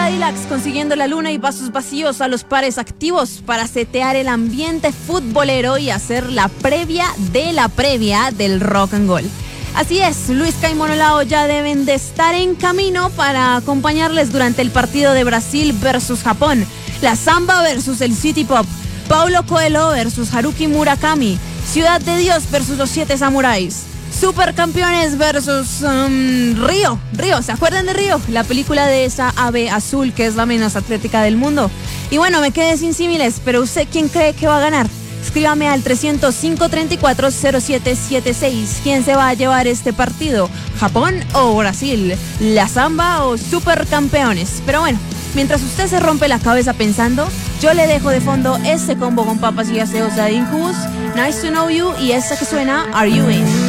Cadillacs consiguiendo la luna y vasos vacíos a los pares activos para setear el ambiente futbolero y hacer la previa del rock and roll. Así es, Luisca y Monolao ya deben de estar en camino para acompañarles durante el partido de Brasil versus Japón, la samba versus el city pop, Paulo Coelho versus Haruki Murakami, Ciudad de Dios versus los 7 samuráis, Supercampeones versus Río, ¿se acuerdan de Río? La película de esa ave azul que es la menos atlética del mundo. Y bueno, me quedé sin símiles, pero ¿usted quién cree que va a ganar? Escríbame al 305-340776. ¿Quién se va a llevar este partido? ¿Japón o Brasil? ¿La samba o Supercampeones? Pero bueno, mientras usted se rompe la cabeza pensando, yo le dejo de fondo este combo con papas y gaseosa de Incubus, Nice to Know You y esta que suena, Are You In?